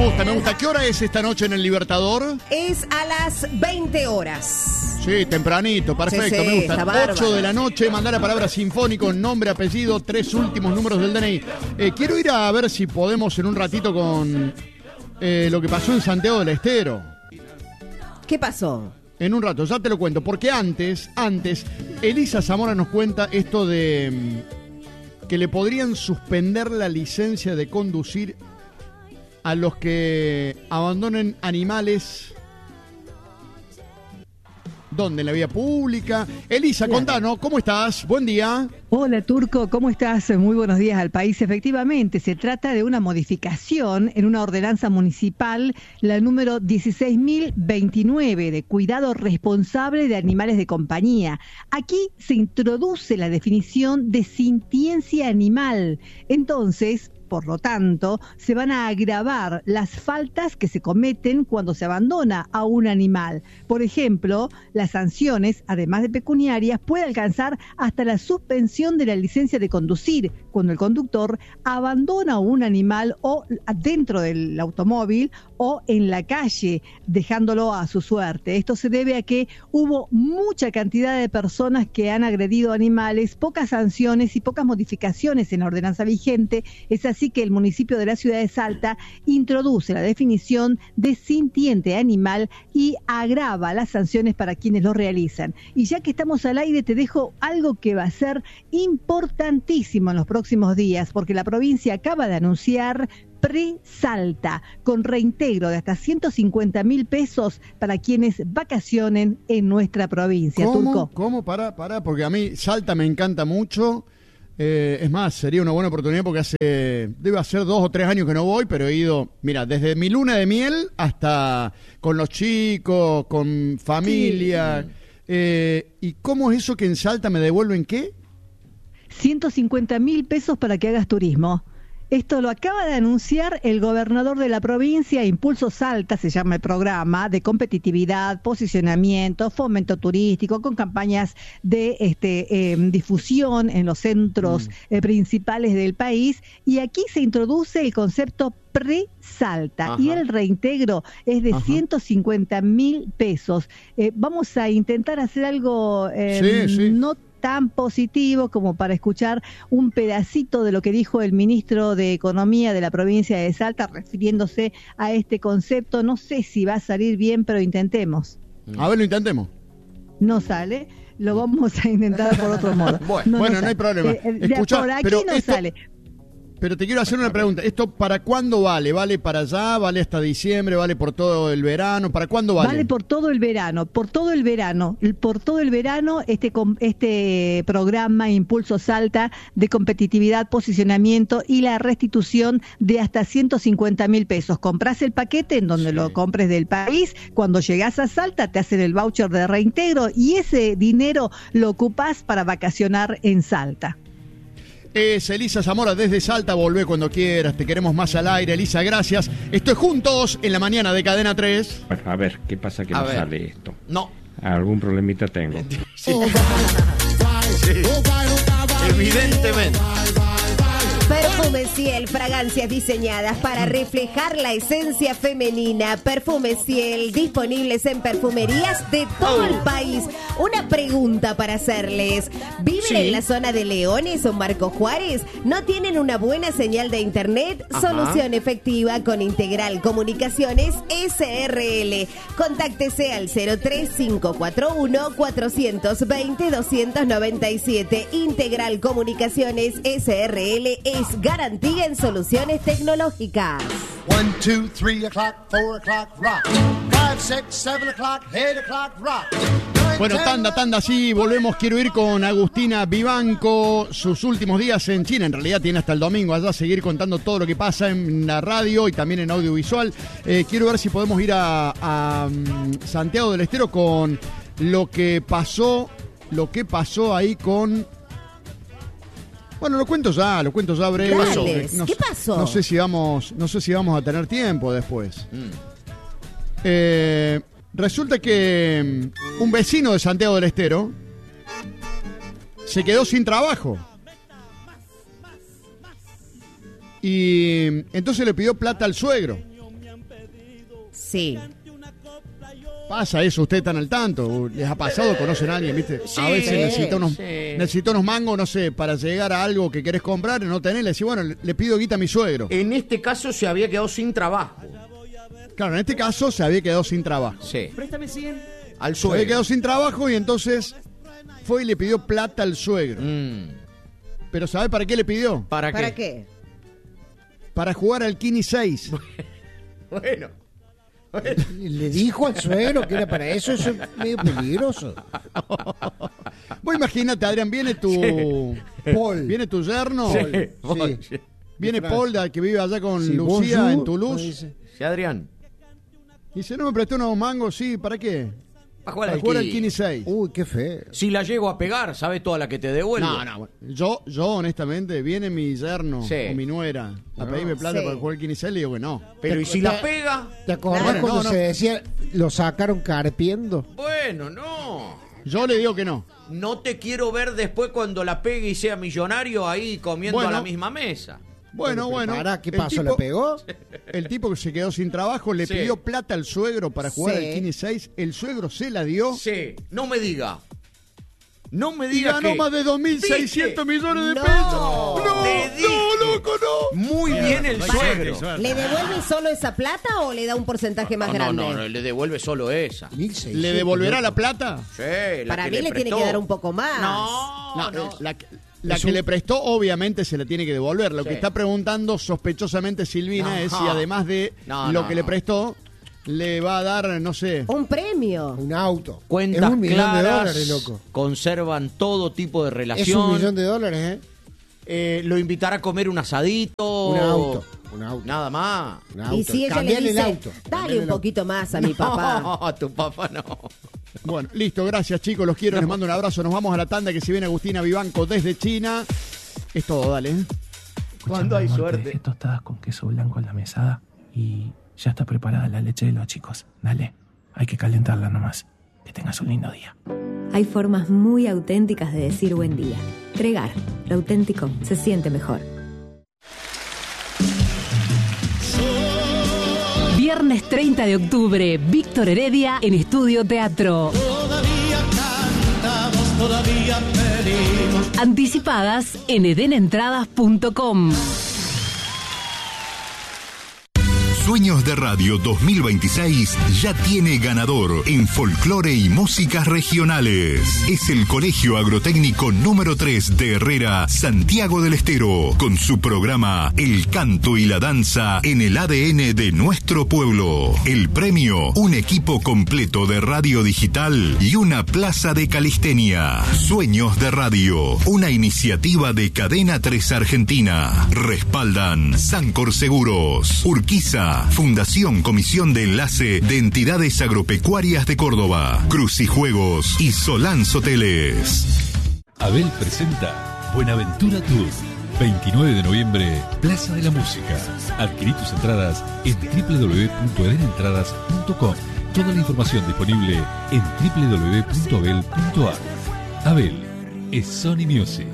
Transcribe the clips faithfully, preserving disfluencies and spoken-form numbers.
gusta, me gusta. ¿Qué hora es esta noche en el Libertador? Es a las veinte horas. Sí, tempranito, perfecto, Sí, sí, me gusta. está bárbaro. ocho de la noche, mandar a palabra sinfónico, nombre, apellido, tres últimos números del D N I. Eh, quiero ir a ver si podemos en un ratito con eh, lo que pasó en Santiago del Estero. ¿Qué pasó? En un rato, ya te lo cuento, porque antes, antes, Elisa Zamora nos cuenta esto de mm, que le podrían suspender la licencia de conducir a los que abandonen animales. ¿Dónde? ¿En la vía pública? Elisa, Claro. contanos, ¿cómo estás? Buen día. Hola Turco, ¿cómo estás? Muy buenos días al país. Efectivamente, se trata de una modificación en una ordenanza municipal, la número dieciséis mil veintinueve, de cuidado responsable de animales de compañía. Aquí se introduce la definición de sintiencia animal. Entonces, por lo tanto, se van a agravar las faltas que se cometen cuando se abandona a un animal. Por ejemplo, las sanciones, además de pecuniarias, puede alcanzar hasta la suspensión de la licencia de conducir cuando el conductor abandona un animal o dentro del automóvil o en la calle, dejándolo a su suerte. Esto se debe a que hubo mucha cantidad de personas que han agredido animales, pocas sanciones y pocas modificaciones en la ordenanza vigente. Es así que el municipio de la ciudad de Salta introduce la definición de sintiente animal y agrava las sanciones para quienes lo realizan. Y ya que estamos al aire, te dejo algo que va a ser importantísimo en los próximos días, porque la provincia acaba de anunciar Pre-Salta, con reintegro de hasta ciento cincuenta mil pesos para quienes vacacionen en nuestra provincia. ¿Cómo? Turco. ¿Cómo? Pará, pará, porque a mí Salta me encanta mucho. Eh, es más, sería una buena oportunidad porque hace, debe hacer dos o tres años que no voy, pero he ido, mira, desde mi luna de miel hasta con los chicos, con familia. Sí. Eh, ¿Y cómo es eso que en Salta me devuelven qué? ciento cincuenta mil pesos para que hagas turismo. Esto lo acaba de anunciar el gobernador de la provincia. Impulso Salta se llama el programa de competitividad, posicionamiento, fomento turístico, con campañas de este, eh, difusión en los centros mm. eh, principales del país. Y aquí se introduce el concepto Pre-Salta. Ajá. Y el reintegro es de Ajá. ciento cincuenta mil pesos. Eh, vamos a intentar hacer algo eh, sí, sí. no tan positivo como para escuchar un pedacito de lo que dijo el ministro de Economía de la provincia de Salta refiriéndose a este concepto. No sé si va a salir bien, pero intentemos. A ver, lo intentemos. No sale, lo vamos a intentar por otro modo. Bueno, no, bueno, no, no hay problema. Eh, Escuchá, por aquí pero no esto... sale. Pero te quiero hacer una pregunta. ¿Esto para cuándo vale? ¿Vale para allá? ¿Vale hasta diciembre? ¿Vale por todo el verano? ¿Para cuándo vale? Vale por todo el verano, por todo el verano. Por todo el verano este, este programa Impulso Salta de competitividad, posicionamiento y la restitución de hasta ciento cincuenta mil pesos. Comprás el paquete en donde sí. lo compres del país. Cuando llegás a Salta te hacen el voucher de reintegro y ese dinero lo ocupás para vacacionar en Salta. Es Elisa Zamora desde Salta, volvé cuando quieras, te queremos más al aire. Elisa, gracias. Estoy juntos en la mañana de Cadena tres. A ver, ¿qué pasa que a no ver. sale esto? No. Algún problemita tengo. Sí. Sí. Evidentemente. Perfumes Ciel, fragancias diseñadas para reflejar la esencia femenina. Perfumes Ciel, disponibles en perfumerías de todo oh. el país. Una pregunta para hacerles. ¿Viven sí. en la zona de Leones o Marco Juárez? ¿No tienen una buena señal de internet? Ajá. Solución efectiva con Integral Comunicaciones S R L. Contáctese al cero tres cinco cuatro uno cuatro dos cero dos nueve siete. Integral Comunicaciones S R L es garantía en soluciones tecnológicas. One, two, three o'clock, four o'clock, rock. Five, six, seven o'clock, eight o'clock, rock. Bueno, tanda, tanda, sí, volvemos. Quiero ir con Agustina Vivanco, sus últimos días en China. En realidad tiene hasta el domingo allá a seguir contando todo lo que pasa en la radio y también en audiovisual. Eh, quiero ver si podemos ir a, a um, Santiago del Estero con lo que pasó, lo que pasó ahí con... Bueno, lo cuento ya, lo cuento ya breve. No, ¿Qué pasó? No sé si vamos, no sé si vamos a tener tiempo después. Mm. Eh, resulta que un vecino de Santiago del Estero se quedó sin trabajo. Y entonces le pidió plata al suegro. Sí. Pasa eso, ustedes están al tanto. ¿Les ha pasado? ¿Conocen a alguien? ¿Viste? Sí, a veces necesita unos, sí. necesita unos mangos, no sé, para llegar a algo que querés comprar y no tenés. Le decís, bueno, le, le pido guita a mi suegro. En este caso se había quedado sin trabajo. Claro, en este caso se había quedado sin trabajo. Sí. Préstame cien. Al Se había suegro. quedado sin trabajo y entonces fue y le pidió plata al suegro. Mm. Pero ¿sabe para qué le pidió? ¿Para qué? ¿Para qué? Para jugar al Kini seis. Bueno. Le dijo al suegro que era para eso, eso es medio peligroso. Vos imagínate, Adrián, viene tu... Paul. Viene tu yerno. Sí. Sí. Viene Paul, de- que vive allá con Sí, Lucía bonjour, en Toulouse. dice. Sí, Adrián. Dice, ¿no me prestó unos mangos? Sí, ¿para qué? Para jugar Para al jugar al Kini. Kini seis. Uy, qué feo. Si la llego a pegar, ¿sabes toda la que te devuelvo? No, no, bueno, yo, yo honestamente, viene mi yerno Sí. o mi nuera a pedirme plata Sí. para jugar al Kini seis, le digo que no. Pero ¿y si la pega? ¿Te acordás Claro, cuando no, no. se decía lo sacaron carpiendo? Bueno, no. Yo le digo que no. No te quiero ver después cuando la pegue y sea millonario ahí comiendo Bueno. a la misma mesa. Bueno, Pero bueno. pará, ¿qué el pasó? tipo- ¿Le pegó? El tipo que se quedó sin trabajo le Sí. pidió plata al suegro para jugar Sí. al Kini seis. El suegro se la dio Sí, no me diga. No me y diga ganó que... más de dos mil seiscientos ¿Viste? millones de No. pesos. No, Te dije. no, loco, no. Muy bien el suegro. ¿Le devuelve solo esa plata o le da un porcentaje más No, no, grande? no, no, le devuelve solo esa. mil seiscientos. ¿Le devolverá la plata? Sí, la Para que mí le, tiene prestó. que dar un poco más. No, No, no. La, la Es que un- le prestó, obviamente, se la tiene que devolver. Lo Sí. que está preguntando sospechosamente Silvina No. es si además de No, lo no, que le no. prestó, le va a dar, no sé. Un premio. Un auto. Cuentas es un millón claras, de dólares, loco. conservan todo tipo de Es relación. un millón de dólares, ¿eh? Eh, lo invitará a comer un asadito. Un auto. Un auto. Nada más. Un auto. Y si ella Cambiale le dice, el auto. dale Cambiale un el auto. poquito más a mi papá. No, a tu papá no. Bueno, listo, gracias chicos, los quiero, les mando un abrazo. Nos vamos a la tanda que se viene Agustina Vivanco desde China. Es todo, dale. ¿eh? Cuando hay Amor, te suerte. dejé tostadas con queso blanco en la mesada y ya está preparada la leche de los chicos. Dale, hay que calentarla nomás. Que tengas un lindo día. Hay formas muy auténticas de decir buen día. Tregar, lo auténtico se siente mejor. Viernes treinta de octubre, Víctor Heredia en Estudio Teatro. Anticipadas en edenentradas punto com. Sueños de Radio dos mil veintiséis ya tiene ganador en folclore y músicas regionales. Es el Colegio Agrotécnico número tres de Herrera, Santiago del Estero, con su programa El Canto y la Danza en el A D N de nuestro pueblo. El premio, un equipo completo de radio digital y una plaza de calistenia. Sueños de Radio, una iniciativa de Cadena tres Argentina. Respaldan Sancor Seguros, Urquiza, Fundación Comisión de Enlace de Entidades Agropecuarias de Córdoba, Crucijuegos y Solans Hoteles. Abel presenta Buenaventura Tour. veintinueve de noviembre, Plaza de la Música. Adquirí tus entradas en doble u doble u doble u punto edenentradas punto com. Toda la información disponible en doble u doble u doble u punto abel punto a r. Abel es Sony Music.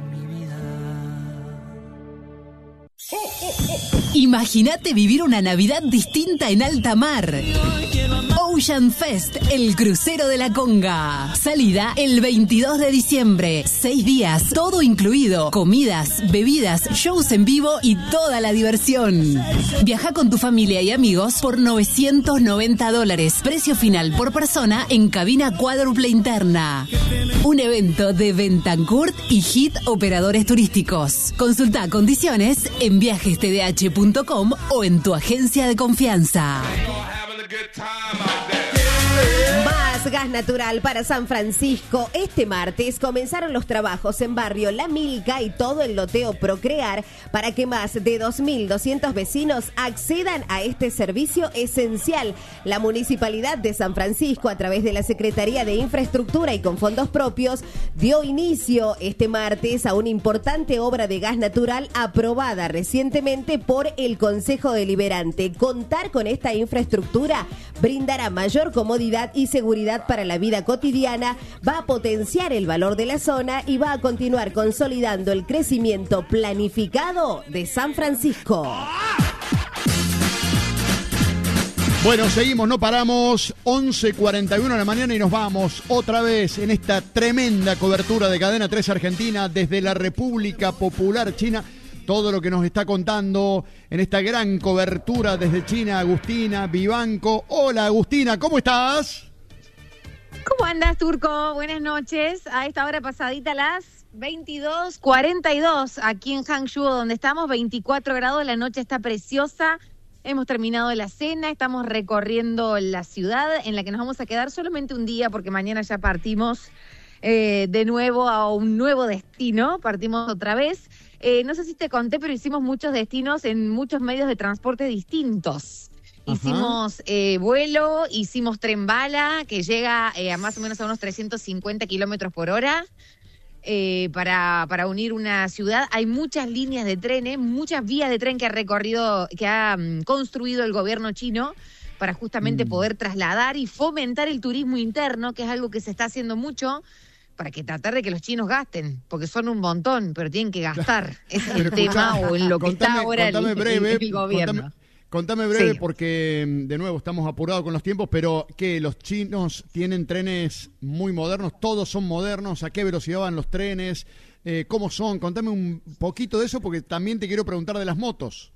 Imagínate vivir una Navidad distinta en alta mar. Ocean Fest, el crucero de la Conga. Salida el veintidós de diciembre. Seis días, todo incluido. Comidas, bebidas, shows en vivo y toda la diversión. Viaja con tu familia y amigos por novecientos noventa dólares. Precio final por persona en cabina cuádruple interna. Un evento de Bentancourt y Hit Operadores Turísticos. Consulta condiciones en viajes t d h punto com o en tu agencia de confianza. Más gas natural para San Francisco. Este martes comenzaron los trabajos en barrio La Milka y todo el loteo Procrear para que más de dos mil doscientos vecinos accedan a este servicio esencial. La Municipalidad de San Francisco, a través de la Secretaría de Infraestructura y con fondos propios, dio inicio este martes a una importante obra de gas natural aprobada recientemente por el Consejo Deliberante. Contar con esta infraestructura brindará mayor comodidad y seguridad para la vida cotidiana, va a potenciar el valor de la zona y va a continuar consolidando el crecimiento planificado de San Francisco. Bueno, seguimos, no paramos, once cuarenta y uno de la mañana y nos vamos otra vez en esta tremenda cobertura de Cadena tres Argentina desde la República Popular China. Todo lo que nos está contando en esta gran cobertura desde China, Agustina Vivanco. Hola Agustina, ¿cómo estás? ¿Cómo andas, Turco? Buenas noches. A esta hora pasadita las veintidós cuarenta y dos aquí en Hangzhou, donde estamos, veinticuatro grados, la noche está preciosa. Hemos terminado la cena, estamos recorriendo la ciudad en la que nos vamos a quedar solamente un día porque mañana ya partimos eh, de nuevo a un nuevo destino, partimos otra vez. Eh, no sé si te conté, pero hicimos muchos destinos en muchos medios de transporte distintos. Ajá. Hicimos eh, vuelo, hicimos tren bala, que llega eh, a más o menos a unos trescientos cincuenta kilómetros por hora. Eh, para, para unir una ciudad. Hay muchas líneas de trenes, muchas vías de tren que ha recorrido, que ha um, construido el gobierno chino para justamente mm. poder trasladar y fomentar el turismo interno, que es algo que se está haciendo mucho, para que tratar de que los chinos gasten, porque son un montón, pero tienen que gastar. Ese es el pero tema escuchá, o en lo que contame, está ahora el, breve, el, el gobierno. Contame, contame breve sí. porque, de nuevo, estamos apurados con los tiempos, pero que los chinos tienen trenes muy modernos, todos son modernos, ¿a qué velocidad van los trenes? Eh, ¿Cómo son? Contame un poquito de eso porque también te quiero preguntar de las motos.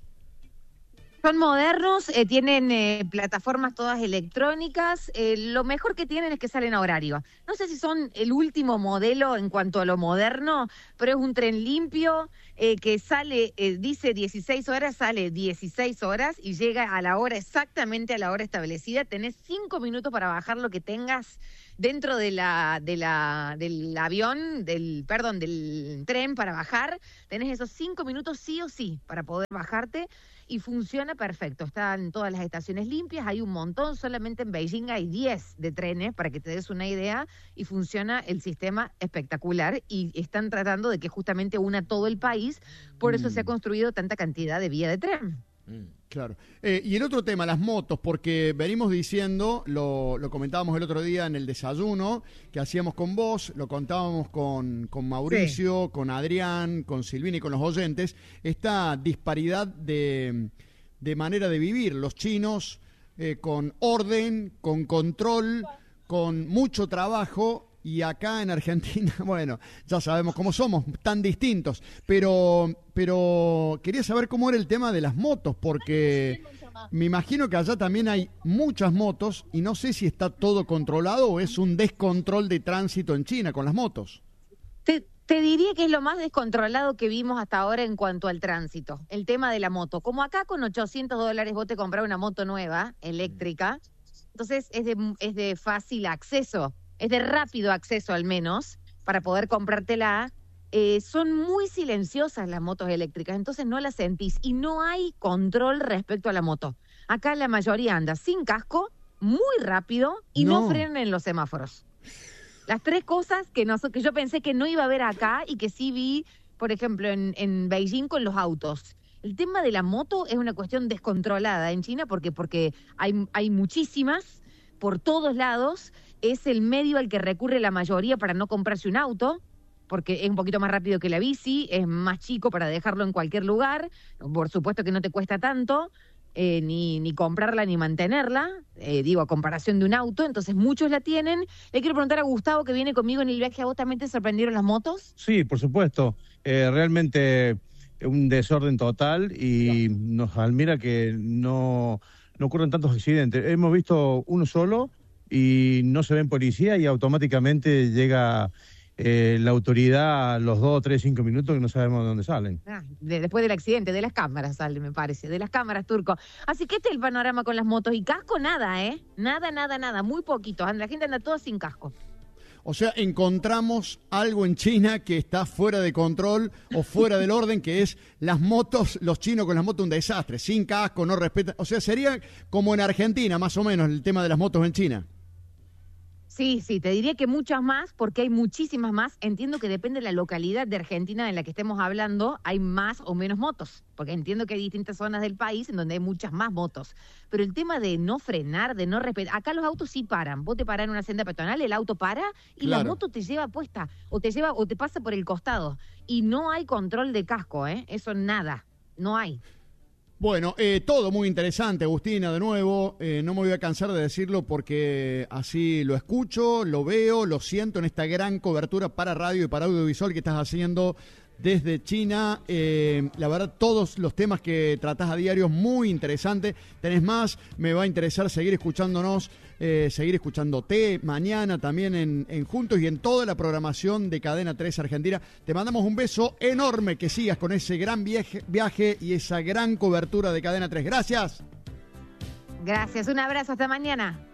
Son modernos, eh, tienen eh, plataformas todas electrónicas. Eh, lo mejor que tienen es que salen a horario. No sé si son el último modelo en cuanto a lo moderno, pero es un tren limpio eh, que sale, eh, dice dieciséis horas, sale dieciséis horas y llega a la hora, exactamente a la hora establecida. Tenés cinco minutos para bajar lo que tengas dentro de la, de la, del avión, del, perdón, del tren para bajar. Tenés esos cinco minutos sí o sí para poder bajarte. Y funciona perfecto, están todas las estaciones limpias, hay un montón, solamente en Beijing hay diez de trenes, para que te des una idea, y funciona el sistema espectacular, y están tratando de que justamente una todo el país, por eso mm. se ha construido tanta cantidad de vía de tren. Claro. Eh, y el otro tema, las motos, porque venimos diciendo, lo, lo comentábamos el otro día en el desayuno que hacíamos con vos, lo contábamos con, con Mauricio, sí. con Adrián, con Silvina y con los oyentes, esta disparidad de, de manera de vivir. Los chinos eh, con orden, con control, con mucho trabajo. Y acá en Argentina, bueno, ya sabemos cómo somos, tan distintos. Pero, pero quería saber cómo era el tema de las motos, porque me imagino que allá también hay muchas motos y no sé si está todo controlado o es un descontrol de tránsito en China con las motos. Te, te diría que es lo más descontrolado que vimos hasta ahora en cuanto al tránsito, el tema de la moto. Como acá con ochocientos dólares vos te compras una moto nueva, eléctrica, entonces es de, es de fácil acceso. Es de rápido acceso al menos, para poder comprártela. Eh, son muy silenciosas las motos eléctricas, entonces no las sentís y no hay control respecto a la moto. Acá la mayoría anda sin casco, muy rápido y no, no frenan en los semáforos. Las tres cosas que, no, que yo pensé que no iba a ver acá y que sí vi, por ejemplo, en, en Beijing con los autos. El tema de la moto es una cuestión descontrolada en China porque, porque hay, hay muchísimas por todos lados. Es el medio al que recurre la mayoría para no comprarse un auto, porque es un poquito más rápido que la bici, es más chico para dejarlo en cualquier lugar, por supuesto que no te cuesta tanto, eh, ni, ni comprarla ni mantenerla, eh, digo, a comparación de un auto, entonces muchos la tienen. Le quiero preguntar a Gustavo, que viene conmigo en el viaje, ¿a vos también te sorprendieron las motos? Sí, por supuesto, eh, realmente un desorden total y nos admira que no, no ocurren tantos accidentes. Hemos visto uno solo, y no se ven policía y automáticamente llega eh, la autoridad a los dos, tres, cinco minutos que no sabemos de dónde salen. Ah, de, después del accidente, de las cámaras sale, me parece, de las cámaras, Turco. Así que este es el panorama con las motos y casco nada, ¿eh? Nada, nada, nada, muy poquito. La gente anda toda sin casco. O sea, encontramos algo en China que está fuera de control o fuera del orden, que es las motos, los chinos con las motos un desastre, sin casco, no respetan. O sea, sería como en Argentina, más o menos, el tema de las motos en China. Sí, sí, te diría que muchas más, porque hay muchísimas más. Entiendo que depende de la localidad de Argentina en la que estemos hablando, hay más o menos motos, porque entiendo que hay distintas zonas del país en donde hay muchas más motos. Pero el tema de no frenar, de no respetar, acá los autos sí paran. Vos te parás en una senda peatonal, el auto para y claro, la moto te lleva puesta, o te lleva o te pasa por el costado. Y no hay control de casco, ¿eh? Eso nada, no hay. Bueno, eh, todo muy interesante, Agustina, de nuevo. Eh, no me voy a cansar de decirlo porque así lo escucho, lo veo, lo siento en esta gran cobertura para radio y para audiovisual que estás haciendo desde China. Eh, la verdad, todos los temas que tratás a diario, muy interesante. Tenés más, me va a interesar seguir escuchándonos, eh, seguir escuchándote mañana también en, en Juntos y en toda la programación de Cadena tres Argentina. Te mandamos un beso enorme, que sigas con ese gran viaje, viaje y esa gran cobertura de Cadena tres. Gracias. Gracias, un abrazo, hasta mañana.